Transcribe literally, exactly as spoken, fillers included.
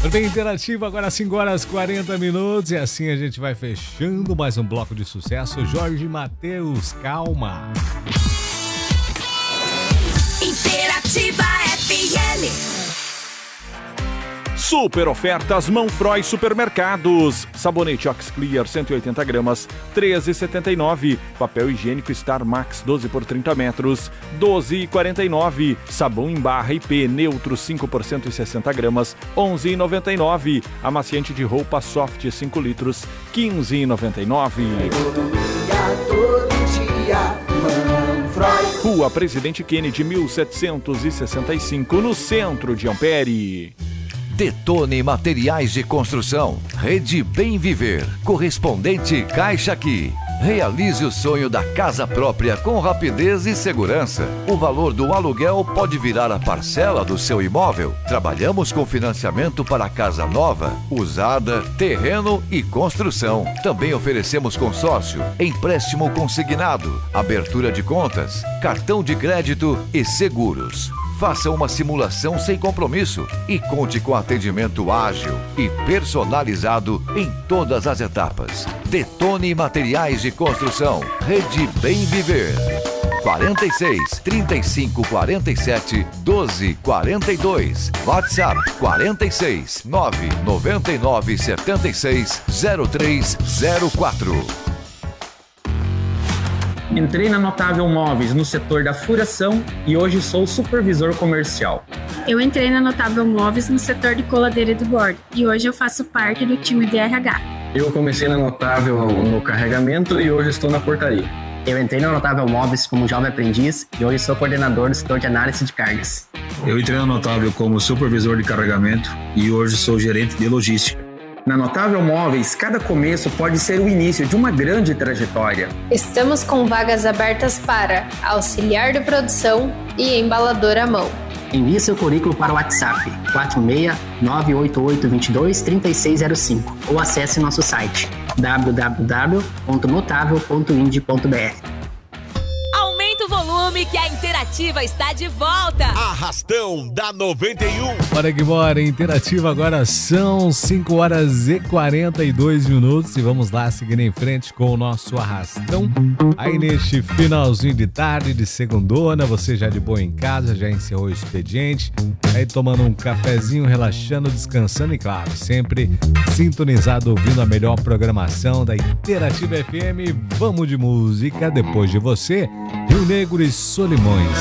Bem interativo, agora cinco horas e quarenta minutos. E assim a gente vai fechando mais um bloco de sucesso. Jorge Mateus, calma. Interativa F M. Super ofertas Manfroy Supermercados. Sabonete Ox Clear cento e oitenta gramas, treze reais e setenta e nove centavos. Papel higiênico Star Max doze por trinta metros, doze reais e quarenta e nove centavos. Sabão em barra I P Neutro cinco por cento e sessenta gramas, onze reais e noventa e nove centavos. Amaciante de roupa Soft cinco litros, quinze reais e noventa e nove centavos. Rua Presidente Kennedy mil setecentos e sessenta e cinco, no centro de Ampere. Detone Materiais de Construção. Rede Bem Viver. Correspondente Caixa Aqui. Realize o sonho da casa própria com rapidez e segurança. O valor do aluguel pode virar a parcela do seu imóvel. Trabalhamos com financiamento para casa nova, usada, terreno e construção. Também oferecemos consórcio, empréstimo consignado, abertura de contas, cartão de crédito e seguros. Faça uma simulação sem compromisso e conte com atendimento ágil e personalizado em todas as etapas. Detone Materiais de Construção. Rede Bem Viver. quarenta e seis, trinta e cinco, quarenta e sete, doze, quarenta e dois. WhatsApp quarenta e seis, nove nove nove, setenta e seis, zero três zero quatro. Entrei na Notável Móveis no setor da furação e hoje sou supervisor comercial. Eu entrei na Notável Móveis no setor de coladeira de bordo e hoje eu faço parte do time de R H. Eu comecei na Notável no carregamento e hoje estou na portaria. Eu entrei na Notável Móveis como jovem aprendiz e hoje sou coordenador do setor de análise de cargas. Eu entrei na Notável como supervisor de carregamento e hoje sou gerente de logística. Na Notável Móveis, cada começo pode ser o início de uma grande trajetória. Estamos com vagas abertas para auxiliar de produção e embalador à mão. Envie seu currículo para o WhatsApp quatro seis nove oito oito dois dois três seis zero cinco ou acesse nosso site w w w ponto notável ponto ind ponto b r. Aumenta o volume que a Interativa está de volta. Arrastão da noventa e um. Bora que bora, Interativa agora são cinco horas e quarenta e dois minutos e vamos lá seguindo em frente com o nosso arrastão. Aí neste finalzinho de tarde, de segundona, você já de boa em casa, já encerrou o expediente, aí tomando um cafezinho, relaxando, descansando e claro, sempre sintonizado ouvindo a melhor programação da Interativa F M. Vamos de música, depois de você, Rio Negro e Solimões.